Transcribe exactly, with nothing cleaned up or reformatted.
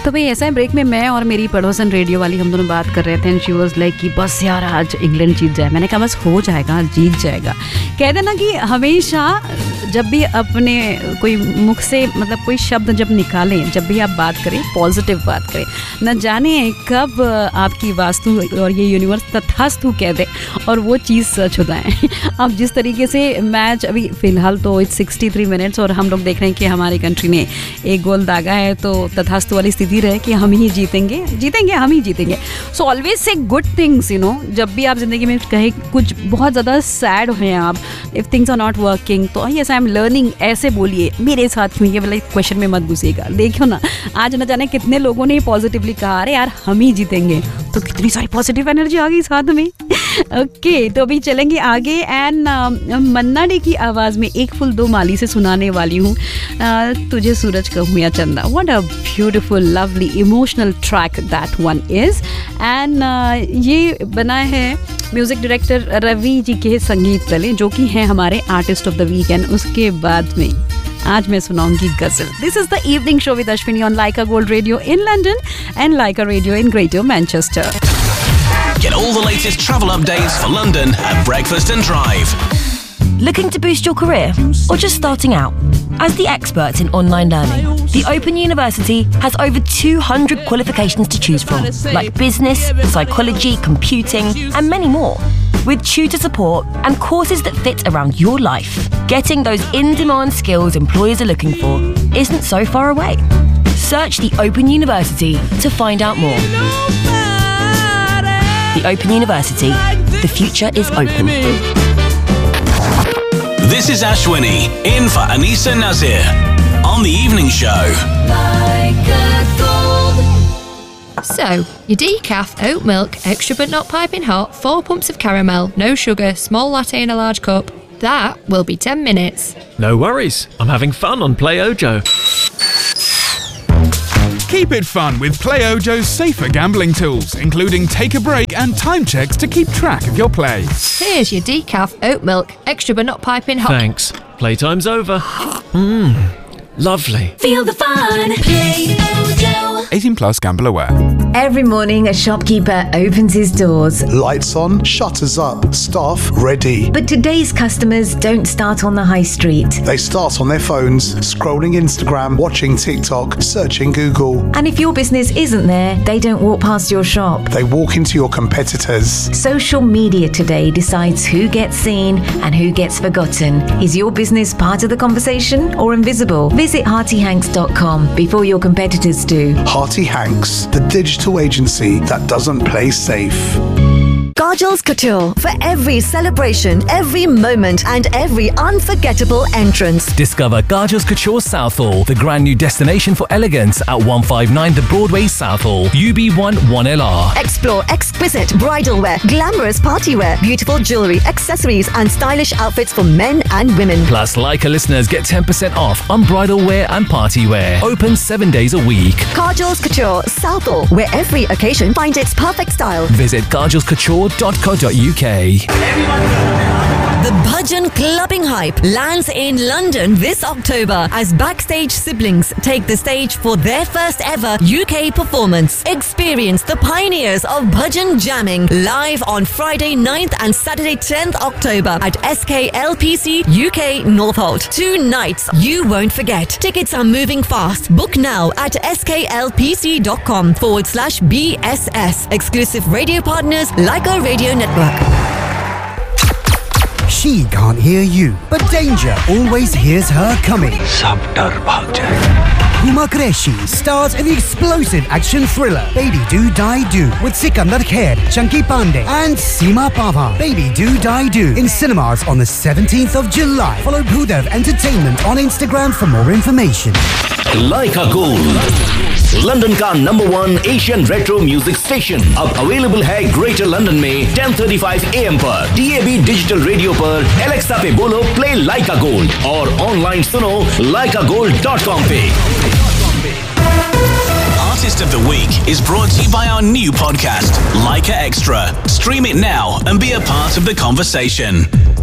तो भाई ऐसा है, ब्रेक में मैं और मेरी पड़ोसन रेडियो वाली हम दोनों बात कर रहे थे एंड शी वाज लाइक कि बस यार आज इंग्लैंड जीत जाए। मैंने कहा बस हो जाएगा, जीत जाएगा। कहते ना कि हमेशा जब भी अपने कोई मुख से मतलब कोई शब्द जब निकालें, जब भी आप बात करें पॉजिटिव बात करें, न जाने कब आपकी वास्तु और ये यूनिवर्स तथास्तु कह दे और वो चीज़ सच हो जाए। अब जिस तरीके से मैच अभी फ़िलहाल तो इट्स सिक्सटी थ्री मिनट्स और हम लोग देख रहे हैं कि हमारी कंट्री ने एक गोल दागा है, तो तथास्तु वाली स्थिति रहे कि हम ही जीतेंगे जीतेंगे हम ही जीतेंगे। So always say good things, you know, जब भी आप ज़िंदगी में कहे कुछ बहुत ज़्यादा सैड हैं आप, if things are not working, तो यस आई एम लर्निंग ऐसे बोलिए, मेरे साथ क्यों ये वाला क्वेश्चन में मत घुसिएगा। देखियो ना, आज न जाने कितने लोगों ने पॉजिटिवली कहा अरे यार हम ही जीतेंगे, तो कितनी सारी पॉजिटिव एनर्जी आ गई साथ में। ओके, तो अभी चलेंगे आगे एंड मन्ना डे की आवाज़ में एक फुल दो माली से सुनाने वाली हूँ तुझे सूरज कहूँ या चंदा। What a beautiful lovely emotional track that one is. And ये बना है म्यूज़िक डायरेक्टर रवि जी के संगीत तले, जो कि हैं हमारे artist of the week. And उसके बाद में आज मैं सुनाऊंगी गजल। This is the evening show with Ashwini on Lyca gold radio in London and Lyca radio in greater Manchester. Get all the latest travel updates for London at Breakfast and Drive. Looking to boost your career or just starting out? As the experts in online learning, the Open University has over two hundred qualifications to choose from, like business, psychology, computing, and many more. With tutor support and courses that fit around your life, getting those in-demand skills employers are looking for isn't so far away. Search the Open University to find out more. The Open University. The future is open. This is Ashwini, in for Anisa Nazir, on the evening show. So, your decaf, oat milk, extra but not piping hot, four pumps of caramel, no sugar, small latte in a large cup. That will be ten minutes. No worries, I'm having fun on Play Ojo. Keep it fun with Play Ojo's safer gambling tools, including take a break and time checks to keep track of your play. Here's your decaf, oat milk, extra but not piping hot. Thanks. Playtime's over. Mmm, lovely. Feel the fun. Play Ojo. eighteen plus, gamble aware. Every morning, a shopkeeper opens his doors. Lights on, shutters up, staff ready. But today's customers don't start on the high street. They start on their phones, scrolling Instagram, watching TikTok, searching Google. And if your business isn't there, they don't walk past your shop. They walk into your competitors. Social media today decides who gets seen and who gets forgotten. Is your business part of the conversation or invisible? Visit hearty hanks dot com before your competitors do. Hearty Hanks, the digital agency that doesn't play safe. Kajal's Couture. For every celebration, every moment, and every unforgettable entrance. Discover Kajal's Couture Southall, the grand new destination for elegance at one fifty-nine The Broadway, Southall, U B one one L R. Explore exquisite bridal wear, glamorous party wear, beautiful jewellery, accessories, and stylish outfits for men and women. Plus, Leica listeners get ten percent off on bridal wear and party wear. Open seven days a week. Kajal's Couture Southall, where every occasion finds its perfect style. Visit kajals couture dot co dot U K. The Bhajan clubbing hype lands in London this October as Backstage siblings take the stage for their first ever U K performance. Experience the pioneers of Bhajan jamming live on Friday ninth and Saturday tenth October at S K L P C U K Northolt. Two nights you won't forget. Tickets are moving fast. Book now at sklpc.com forward slash BSS. Exclusive radio partners Leica Radio Network. She can't hear you, but danger always hears her coming. सब डर भाग जाएगा. Huma Qureshi stars in the explosive action thriller Baby Do Die Do with Sikandar Kher, Chunky Pandey and Seema Pavan. Baby Do Die Do in cinemas on the seventeenth of July. Follow Bhudev Entertainment on Instagram for more information. Leica Gold, London का number one Asian retro music station, अब available है greater London में ten thirty five A M पर, D A B digital radio पर, Alexa पे बोलो play लाइका gold और online सुनो लाइका गोल्ड डॉट कॉम पे. Artist of the Week is brought to you by our new podcast, Leica Extra. Stream it now and be a part of the conversation.